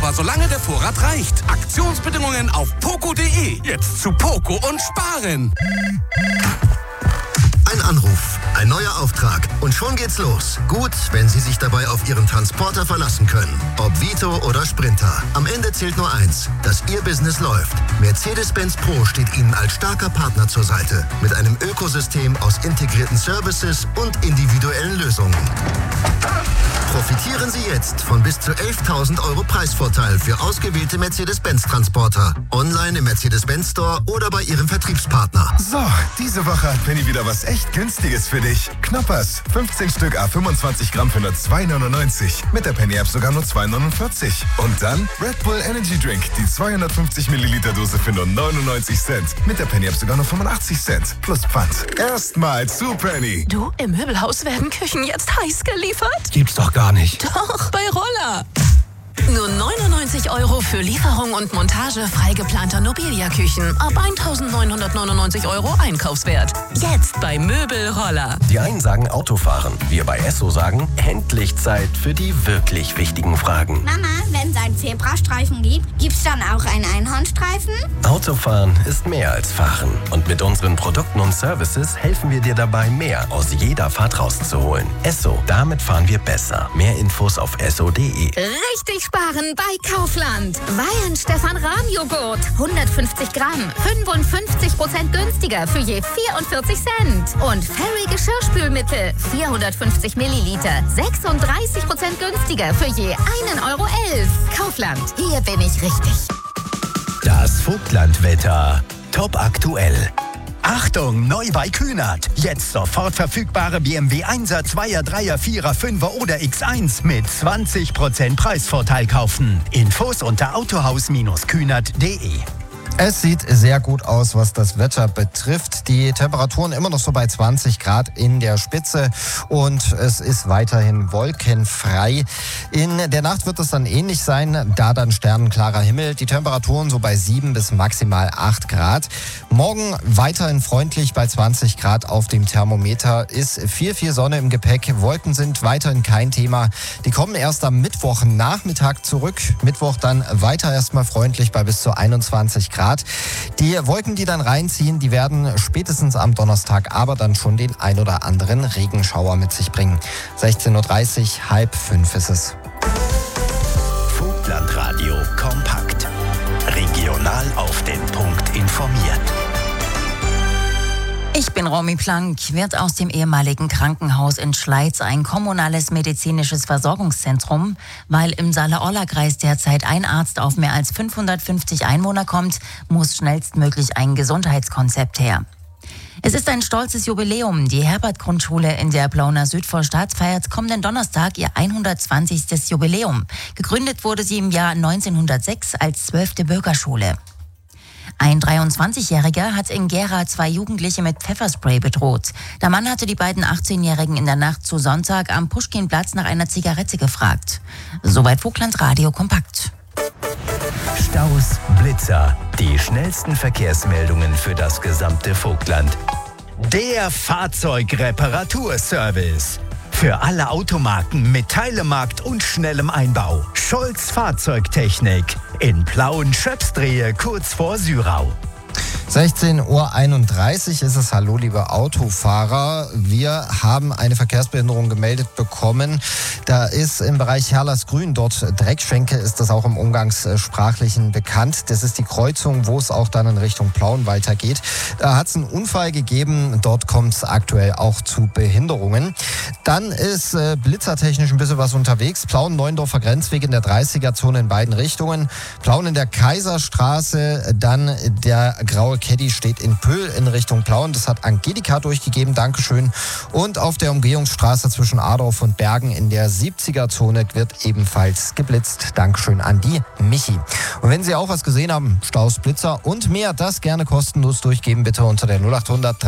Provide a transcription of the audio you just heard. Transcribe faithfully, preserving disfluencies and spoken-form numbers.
aber solange der Vorrat reicht. Aktionsbedingungen auf poco punkt de. Jetzt zu Poco und sparen. Ein Anruf, ein neuer Auftrag und schon geht's los. Gut, wenn Sie sich dabei auf Ihren Transporter verlassen können. Ob Vito oder Sprinter. Am Ende zählt nur eins, dass Ihr Business läuft. Mercedes-Benz Pro steht Ihnen als starker Partner zur Seite. Mit einem Ökosystem aus integrierten Services und individuellen Lösungen. Profitieren Sie jetzt von bis zu elftausend Euro Preisvorteil für ausgewählte Mercedes-Benz-Transporter. Online im Mercedes-Benz Store oder bei Ihrem Vertriebspartner. So, diese Woche hat Penny wieder was echt Günstiges für dich. Knoppers, fünfzehn Stück à fünfundzwanzig Gramm für nur zwei neunundneunzig. Mit der Penny App sogar nur zwei neunundvierzig. Und dann Red Bull Energy Drink, die zweihundertfünfzig Milliliter Dose für nur neunundneunzig Cent. Mit der Penny App sogar nur fünfundachtzig Cent. Plus Pfand. Erstmal zu Penny. Du, im Möbelhaus werden Küchen jetzt heiß geliefert? Gibt's doch gar nicht. Doch, bei Roller. Nur neunundneunzig Euro für Lieferung und Montage frei geplanter Nobilia-Küchen. Ab eintausendneunhundertneunundneunzig Euro Einkaufswert. Jetzt bei Möbel Roller. Die einen sagen Autofahren. Wir bei Esso sagen, endlich Zeit für die wirklich wichtigen Fragen. Mama, wenn es einen Zebrastreifen gibt, gibt's dann auch einen Einhornstreifen? Autofahren ist mehr als Fahren. Und mit unseren Produkten und Services helfen wir dir dabei, mehr aus jeder Fahrt rauszuholen. Esso, damit fahren wir besser. Mehr Infos auf esso punkt de. Richtig sparen bei Kaufland. Weihend Stefan Rahmjoghurt. hundertfünfzig Gramm. fünfundfünfzig Prozent günstiger für je vierundvierzig Cent. Und Fairy Geschirrspülmittel. vierhundertfünfzig Milliliter. sechsunddreißig Prozent günstiger für je einen Euro elf. Kaufland. Hier bin ich richtig. Das Vogtlandwetter. Top aktuell. Achtung, neu bei Kühnert. Jetzt sofort verfügbare B M W Einser, Zweier, Dreier, Vierer, Fünfer oder X eins mit zwanzig Prozent Preisvorteil kaufen. Infos unter autohaus Kühnert punkt de. Es sieht sehr gut aus, was das Wetter betrifft. Die Temperaturen immer noch so bei zwanzig Grad in der Spitze und es ist weiterhin wolkenfrei. In der Nacht wird es dann ähnlich sein, da dann sternenklarer Himmel. Die Temperaturen so bei sieben bis maximal acht Grad. Morgen weiterhin freundlich bei zwanzig Grad auf dem Thermometer. Ist viel, viel Sonne im Gepäck. Wolken sind weiterhin kein Thema. Die kommen erst am Mittwochnachmittag zurück. Mittwoch dann weiter erstmal freundlich bei bis zu einundzwanzig Grad. Die Wolken, die dann reinziehen, die werden spätestens am Donnerstag aber dann schon den ein oder anderen Regenschauer mit sich bringen. sechzehn Uhr dreißig, halb fünf ist es. Vogtlandradio kompakt. Regional auf den Punkt informiert. Ich bin Romy Plank, wird aus dem ehemaligen Krankenhaus in Schleiz ein kommunales medizinisches Versorgungszentrum. Weil im Saale-Orla-Kreis derzeit ein Arzt auf mehr als fünfhundertfünfzig Einwohner kommt, muss schnellstmöglich ein Gesundheitskonzept her. Es ist ein stolzes Jubiläum. Die Herbert-Grundschule in der Plauner Südvorstadt feiert kommenden Donnerstag ihr hundertzwanzigstes Jubiläum. Gegründet wurde sie im Jahr neunzehnhundertsechs als zwölfte Bürgerschule. Ein dreiundzwanzigjähriger hat in Gera zwei Jugendliche mit Pfefferspray bedroht. Der Mann hatte die beiden achtzehnjährigen in der Nacht zu Sonntag am Puschkinplatz nach einer Zigarette gefragt. Soweit Vogtlandradio kompakt. Staus, Blitzer, die schnellsten Verkehrsmeldungen für das gesamte Vogtland. Der Fahrzeugreparaturservice. Für alle Automarken mit Teilemarkt und schnellem Einbau. Scholz Fahrzeugtechnik in Plauen-Schöpsdrehe kurz vor Syrau. sechzehn Uhr einunddreißig ist es. Hallo, liebe Autofahrer. Wir haben eine Verkehrsbehinderung gemeldet bekommen. Da ist im Bereich Herlersgrün, dort Dreckschenke, ist das auch im Umgangssprachlichen bekannt. Das ist die Kreuzung, wo es auch dann in Richtung Plauen weitergeht. Da hat es einen Unfall gegeben. Dort kommt es aktuell auch zu Behinderungen. Dann ist äh, blitzertechnisch ein bisschen was unterwegs. Plauen-Neuendorfer Grenzweg in der dreißiger-Zone in beiden Richtungen. Plauen in der Kaiserstraße, dann der Graue Caddy steht in Pöhl in Richtung Plauen. Das hat Angelika durchgegeben. Dankeschön. Und auf der Umgehungsstraße zwischen Adorf und Bergen in der siebziger-Zone wird ebenfalls geblitzt. Dankeschön an die Michi. Und wenn Sie auch was gesehen haben, Staus, Blitzer und mehr, das gerne kostenlos durchgeben, bitte unter der null acht hundert